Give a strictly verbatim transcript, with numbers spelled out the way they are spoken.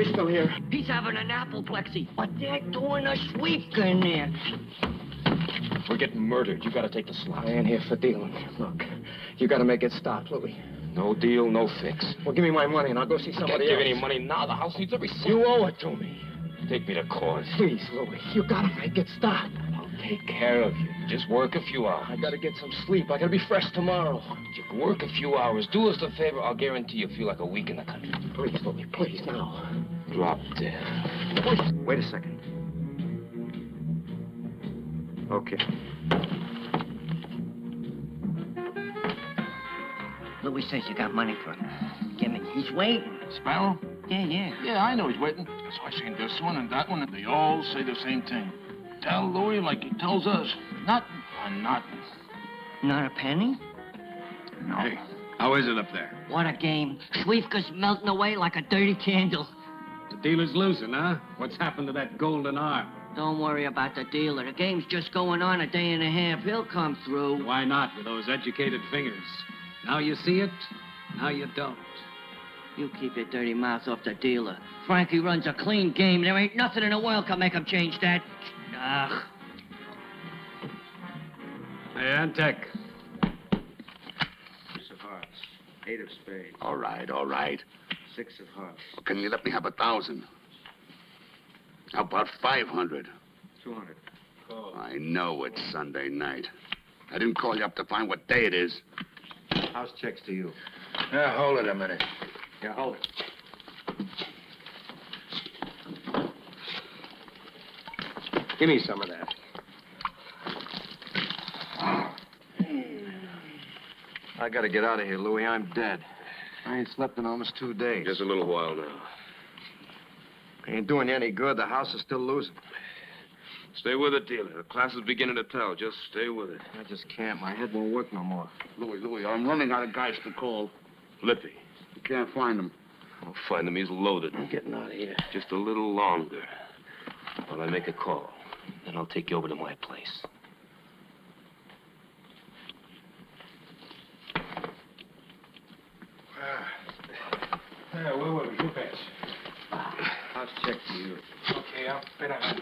Louis still here? He's having an apoplexy, but they're doing a sweep in there. We're getting murdered. You gotta take the slot. I ain't here for dealing. Look, you gotta make it stop, Louis. No deal, no fix. Well, give me my money and I'll go see somebody Can't give else. any money now. The house needs every cent. You owe it to me. Take me to court. Please, Louis, you gotta make it stop. I'll take care of you. Just work a few hours. I gotta get some sleep. I gotta be fresh tomorrow. You work a few hours. Do us a favor. I'll guarantee you feel like a week in the country. Please, Louis, please, now. Drop dead. Please. Wait a second. Okay. Louis says you got money for him. Give me. He's waiting. Sparrow? Yeah, yeah. Yeah, I know he's waiting. So I seen this one and that one, and they all say the same thing. Tell Louis like he tells us. Nothing on nothing. Not a penny? No. Hey, how is it up there? What a game. Schwiefka's melting away like a dirty candle. The dealer's losing, huh? What's happened to that golden arm? Don't worry about the dealer. The game's just going on a day and a half. He'll come through. Why not with those educated fingers? Now you see it, now you don't. You keep your dirty mouth off the dealer. Frankie runs a clean game. There ain't nothing in the world can make him change that. Ugh. Hey, Antec. Six of hearts. Eight of spades. All right, all right. Six of hearts. Well, can you let me have a thousand? How about five hundred? Two hundred. Oh. I know it's Sunday night. I didn't call you up to find what day it is. House checks to you. Yeah, hold it a minute. Yeah, hold it. Give me some of that. I gotta get out of here, Louis. I'm dead. I ain't slept in almost two days. Just a little while now. Ain't doing you any good. The house is still losing. Stay with it, dealer. The class is beginning to tell. Just stay with it. I just can't. My head won't work no more. Louis, Louis, I'm running out of guys to call. Lippy. You can't find them. I'll find him. He's loaded. I'm getting out of here. Just a little longer. While I make a call. Then I'll take you over to my place. Yeah, where were we? You bet. House check to you. Okay, I'll bet a hundred.